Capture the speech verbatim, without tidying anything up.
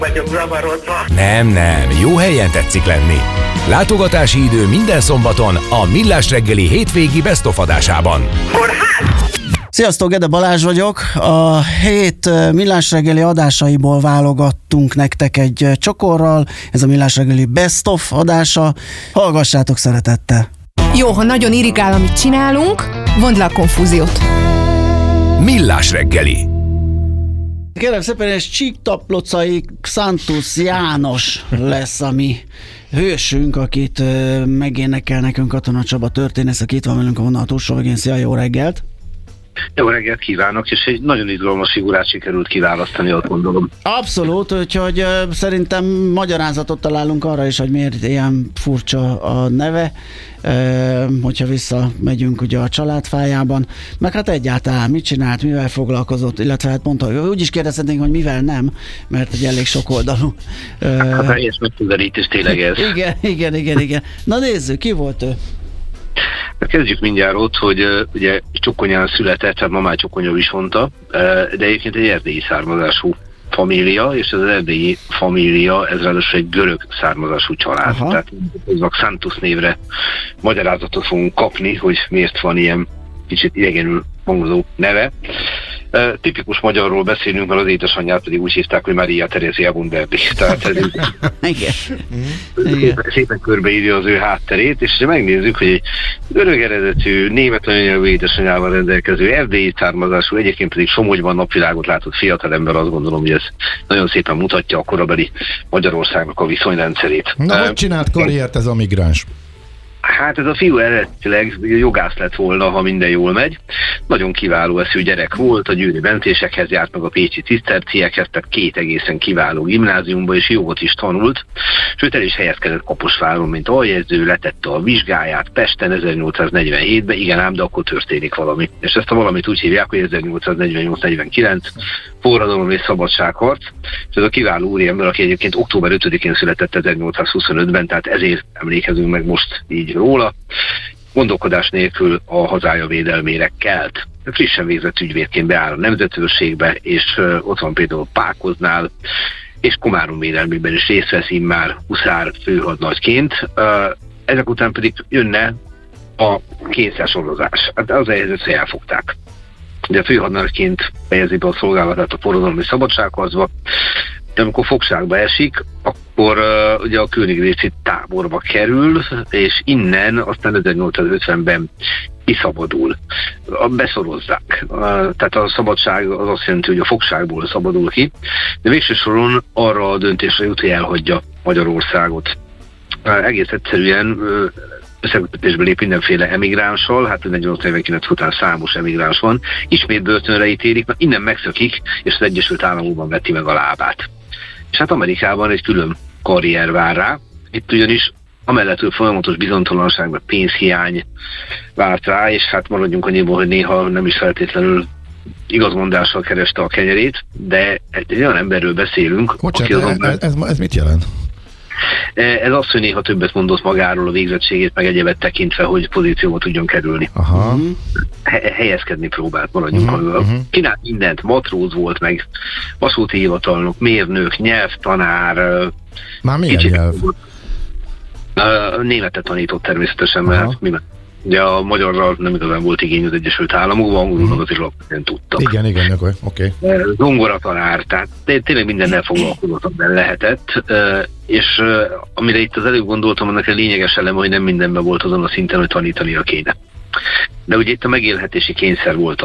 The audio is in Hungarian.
vagyok zavarodva. Nem, nem, jó helyen tetszik lenni. Látogatási idő minden szombaton a Millás reggeli hétvégi Best of adásában. Kórház! Sziasztok, Gede Balázs vagyok. A hét Millás reggeli adásaiból válogattunk nektek egy csokorral. Ez a Millás reggeli Best of adása. Hallgassátok szeretettel. Jó, ha nagyon irigál, amit csinálunk, vondd le a konfúziót. Millás reggeli. Kérem szépen, ez Csíktaplocai Xantus János lesz a mi hősünk, akit megénekel nekünk Katona Csaba történész, aki itt van velünk a vonal túlsó végén. Szia, jó reggelt! Jó reggelt kívánok, és egy nagyon izgalmas figurát sikerült kiválasztani, azt gondolom. Abszolút, úgyhogy uh, szerintem magyarázatot találunk arra is, hogy miért ilyen furcsa a neve, uh, hogyha visszamegyünk ugye a családfájában, meg hát egyáltalán mit csinált, mivel foglalkozott, illetve hát mondta, hogy úgy is kérdezhetnénk, hogy mivel nem, mert egy elég sok oldalú. Uh, hát a helyes megközelítés tényleg ez. Igen, igen, igen, igen. Na nézzük, ki volt ő? Kezdjük mindjárt ott, hogy uh, ugye Csokonyán született, tehát ma már Csokonya visonta, uh, de egyébként egy erdélyi származású família, és ez az erdélyi família, ez ráadásul egy görög származású család. Aha. Tehát a Xantus névre magyarázatot fogunk kapni, hogy miért van ilyen kicsit idegenül hangzó neve. Uh, tipikus magyarról beszélünk, mert az édesanyját pedig úgy hívták, hogy Maria Terézia Bunderdi. Tehát ez Igen. szépen körbeírja az ő hátterét, és ha megnézzük, hogy egy görög eredetű, német anyanyelvű édesanyjával rendelkező, erdélyi származású, egyébként pedig Somogyban napvilágot látott fiatalember, azt gondolom, hogy ez nagyon szépen mutatja a korabeli Magyarországnak a viszonyrendszerét. Na, uh, hogy csinált karriert ez a migráns? Hát ez a fiú eredetileg jogász lett volna, ha minden jól megy. Nagyon kiváló eszű gyerek volt, a győri bentésekhez járt, meg a pécsi ciszterciekhez, tehát két egészen kiváló gimnáziumba, és jogot is tanult. Sőt, el is helyezkedett Kaposváron, mint aljegyző, letette a vizsgáját Pesten ezernyolcszáznegyvenhétben, igen ám, de akkor történik valami. És ezt a valamit úgy hívják, hogy ezernyolcszáznegyvennyolc negyvenkilenc forradalom és szabadságharc. És ez a kiváló úriember, aki egyébként október ötödikén született ezernyolcszázhuszonötben, tehát ezért emlékezünk meg most így róla. Gondolkodás nélkül a hazája védelmére kelt. Frissen végzett ügyvédként beáll a nemzetőrségbe, és uh, ott van például Pákoznál, és Komárom védelmében is részt vesz immár huszár főhadnagyként. Uh, ezek után pedig jönne a kényszersorozás. Hát az a helyzet, hogy elfogták. De a főhadnagyként fejezi be a szolgálatát a forradalmi szabadságharcba, de amikor fogságba esik, akkor uh, ugye a Königréci táborba kerül, és innen aztán ezernyolcszázötvenben kiszabadul. Beszorozzák. Uh, tehát a szabadság az azt jelenti, hogy a fogságból szabadul ki, de végső soron arra a döntésre jut, hogy elhagyja Magyarországot. Uh, egész egyszerűen uh, összekötetésbe lép mindenféle emigránssal, hát negyvennyolc negyvenkilenc után számos emigráns van, ismét börtönre ítélik, na innen megszökik, és az Egyesült Államokban veti meg a lábát. És hát Amerikában egy külön karrier vár rá, itt ugyanis amellett, hogy folyamatos bizonytalanság, meg pénzhiány várt rá, és hát maradjunk annyiból, hogy néha nem is feltétlenül igazmondással kereste a kenyerét, de egy olyan emberről beszélünk, Bocsánat, aki azonban... ez, ez, ez mit jelent? Ez azt, hogy néha többet mondott magáról, a végzettségét, meg egyebet tekintve, hogy pozícióba tudjon kerülni. Aha. He- helyezkedni próbált, maradjunk uh-huh, uh-huh. Csinált mindent, matróz volt, meg vasúti hivatalnok, mérnök, nyelvtanár. Már milyen nyelv? Uh, németet tanított természetesen, mert uh-huh. mi ugye a magyarra nem igazán volt igény az Egyesült Államokban, angolul uh-huh. azért alapvetően tudtak. Igen, igen, oké. Okay. Zongoratanár, tehát tényleg mindennel foglalkozott, amiben lehetett, és amire itt az előbb gondoltam, annak a lényeges eleme, hogy nem mindenben volt azon a szinten, hogy tanítania kéne. De ugye itt a megélhetési kényszer volt